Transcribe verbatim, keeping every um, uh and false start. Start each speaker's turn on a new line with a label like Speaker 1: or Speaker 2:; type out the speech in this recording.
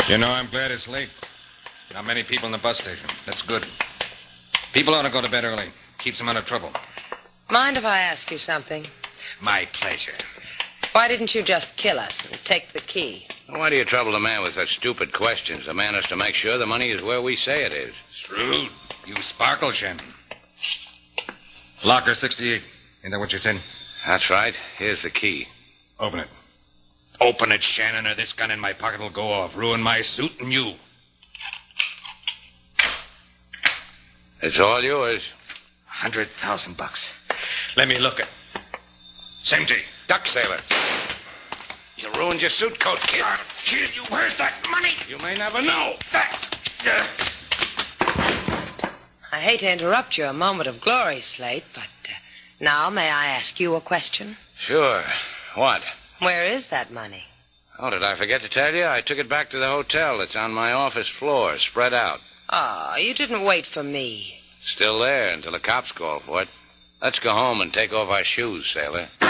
Speaker 1: You know, I'm glad it's late. Not many people in the bus station. That's good. People ought to go to bed early. Keeps them out of trouble.
Speaker 2: Mind if I ask you something?
Speaker 1: My pleasure.
Speaker 2: Why didn't you just kill us and take the key?
Speaker 3: Why do you trouble the man with such stupid questions? The man has to make sure the money is where we say it is.
Speaker 1: Shrewd. You sparkle, Shannon. Locker sixty-eight. Ain't that what you said?
Speaker 3: That's right. Here's the key.
Speaker 1: Open it. Open it, Shannon, or this gun in my pocket will go off. Ruin my suit and you.
Speaker 3: It's all yours.
Speaker 1: A hundred thousand bucks. Let me look at. Semty.
Speaker 3: Duck sailor. You ruined your suit coat, kid.
Speaker 1: I'll kill you. Where's that money?
Speaker 3: You may never know.
Speaker 2: I hate to interrupt your moment of glory, Slate, but uh, now may I ask you a question?
Speaker 3: Sure. What?
Speaker 2: Where is that money?
Speaker 3: Oh, did I forget to tell you? I took it back to the hotel. It's on my office floor, spread out.
Speaker 2: Oh, you didn't wait for me.
Speaker 3: Still there until the cops call for it. Let's go home and take off our shoes, sailor.